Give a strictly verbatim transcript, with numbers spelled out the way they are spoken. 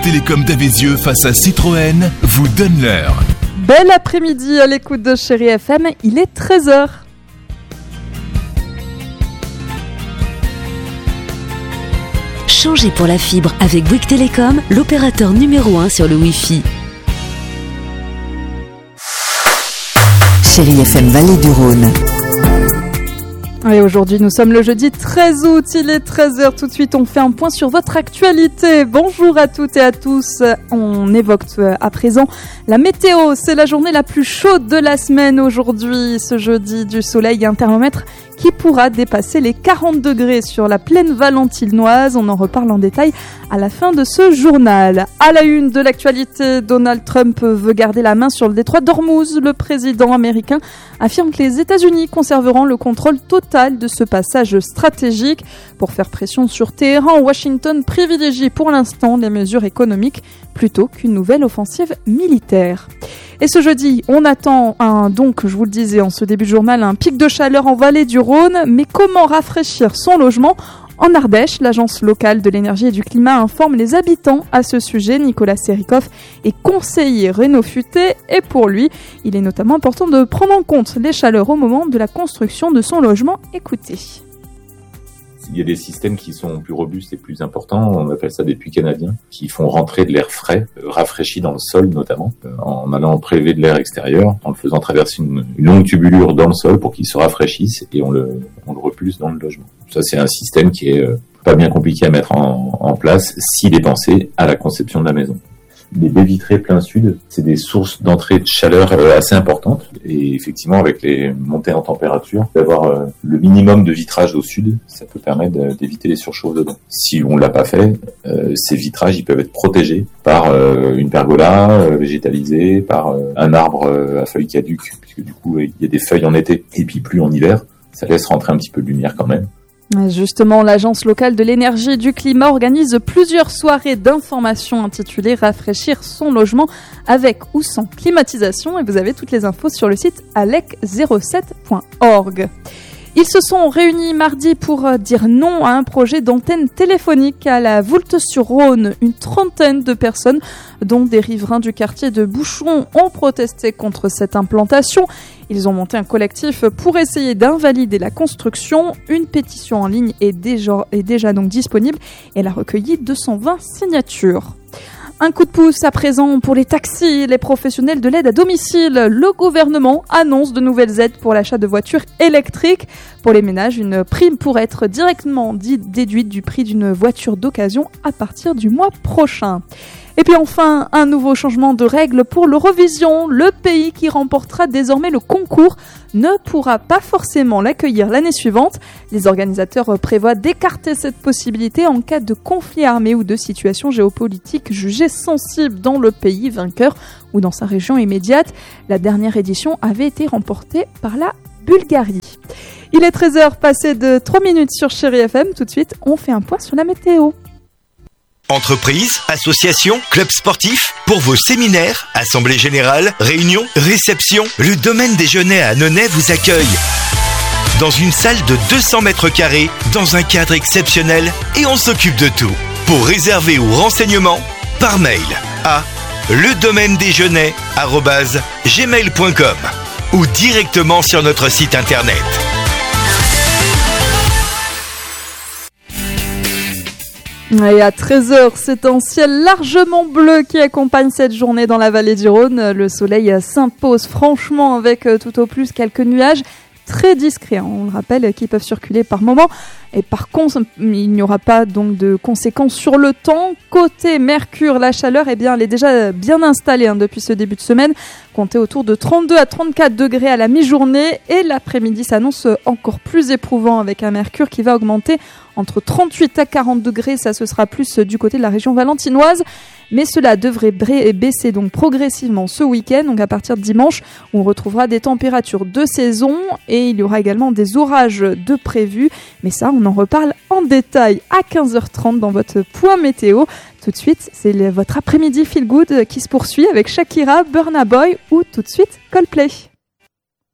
Télécom d'Avézieux face à Citroën vous donne l'heure. Bel après-midi à l'écoute de Chérie F M, il est treize heures. Changez pour la fibre avec Bouygues Télécom, l'opérateur numéro un sur le Wi-Fi. Chérie F M Vallée du Rhône. Et aujourd'hui, nous sommes le jeudi treize août, il est treize heures. Tout de suite, on fait un point sur votre actualité. Bonjour à toutes et à tous. On évoque à présent la météo. C'est la journée la plus chaude de la semaine aujourd'hui. Ce jeudi, du soleil et un thermomètre qui pourra dépasser les quarante degrés sur la plaine valentinoise. On en reparle en détail à la fin de ce journal. À la une de l'actualité, Donald Trump veut garder la main sur le détroit d'Ormuz. Le président américain affirme que les États-Unis conserveront le contrôle total de ce passage stratégique. Pour faire pression sur Téhéran, Washington privilégie pour l'instant les mesures économiques plutôt qu'une nouvelle offensive militaire. Et ce jeudi, on attend un, donc, je vous le disais en ce début de journal, un pic de chaleur en vallée du Rhône. Mais comment rafraîchir son logement ? En Ardèche, l'agence locale de l'énergie et du climat informe les habitants à ce sujet. Nicolas Serikoff est conseiller Rénov-Futé et pour lui, il est notamment important de prendre en compte les chaleurs au moment de la construction de son logement. Écoutez. Il y a des systèmes qui sont plus robustes et plus importants, on appelle ça des puits canadiens, qui font rentrer de l'air frais, euh, rafraîchi dans le sol notamment, euh, en allant prélever de l'air extérieur, en le faisant traverser une, une longue tubulure dans le sol pour qu'il se rafraîchisse et on le, on le repulse dans le logement. Ça, c'est un système qui est euh, pas bien compliqué à mettre en, en place s'il est pensé à la conception de la maison. Les baies vitrées plein sud, c'est des sources d'entrée de chaleur euh, assez importantes. Et effectivement, avec les montées en température, d'avoir euh, le minimum de vitrage au sud, ça peut permettre de, d'éviter les surchauffes dedans. Si on l'a pas fait, euh, ces vitrages, ils peuvent être protégés par euh, une pergola euh, végétalisée, par euh, un arbre euh, à feuilles caduques, puisque du coup, il y a des feuilles en été et puis plus en hiver. Ça laisse rentrer un petit peu de lumière quand même. Justement, l'agence locale de l'énergie et du climat organise plusieurs soirées d'information intitulées « Rafraîchir son logement avec ou sans climatisation » et vous avez toutes les infos sur le site alec zéro sept point org. Ils se sont réunis mardi pour dire non à un projet d'antenne téléphonique à la Voulte-sur-Rhône. Une trentaine de personnes, dont des riverains du quartier de Boucheron, ont protesté contre cette implantation. Ils ont monté un collectif pour essayer d'invalider la construction. Une pétition en ligne est déjà, est déjà donc disponible et elle a recueilli deux cent vingt signatures. Un coup de pouce à présent pour les taxis et les professionnels de l'aide à domicile. Le gouvernement annonce de nouvelles aides pour l'achat de voitures électriques. Pour les ménages, une prime pourrait être directement déduite du prix d'une voiture d'occasion à partir du mois prochain. Et puis enfin, un nouveau changement de règles pour l'Eurovision. Le pays qui remportera désormais le concours ne pourra pas forcément l'accueillir l'année suivante. Les organisateurs prévoient d'écarter cette possibilité en cas de conflit armé ou de situation géopolitique jugée sensible dans le pays vainqueur ou dans sa région immédiate. La dernière édition avait été remportée par la Bulgarie. Il est treize heures, passé de trois minutes sur Chérie F M. Tout de suite, on fait un point sur la météo. Entreprises, associations, clubs sportifs, pour vos séminaires, assemblées générales, réunions, réceptions, le domaine des Genêts à Annonay vous accueille. Dans une salle de deux cents mètres carrés, dans un cadre exceptionnel, et on s'occupe de tout. Pour réserver ou renseignements, par mail à le domaine des genêts arobase gmail point com ou directement sur notre site internet. Et à treize heures, c'est un ciel largement bleu qui accompagne cette journée dans la vallée du Rhône. Le soleil s'impose franchement avec tout au plus quelques nuages très discrets. On le rappelle, qui peuvent circuler par moments. Et par contre, il n'y aura pas donc de conséquences sur le temps. Côté Mercure, la chaleur, eh bien, elle est déjà bien installée hein, depuis ce début de semaine. Comptez autour de trente-deux à trente-quatre degrés à la mi-journée. Et l'après-midi s'annonce encore plus éprouvant avec un Mercure qui va augmenter entre trente-huit à quarante degrés. Ça, ce sera plus du côté de la région valentinoise. Mais cela devrait baisser donc progressivement ce week-end. Donc à partir de dimanche, on retrouvera des températures de saison. Et il y aura également des orages de prévus. Mais ça, on en reparle en détail à quinze heures trente dans votre point météo. Tout de suite, c'est le, votre après-midi feel good qui se poursuit avec Shakira, Burna Boy ou tout de suite Coldplay.